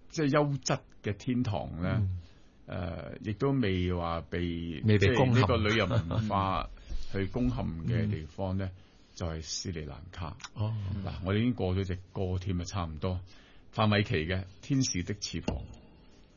即係優質嘅天堂咧，亦都未話被攻陷呢個旅遊文化去攻陷嘅地方咧，就係斯里蘭卡。嗱，我哋已經過咗隻歌添啊，差唔多。范瑋琪嘅《天使的翅膀》。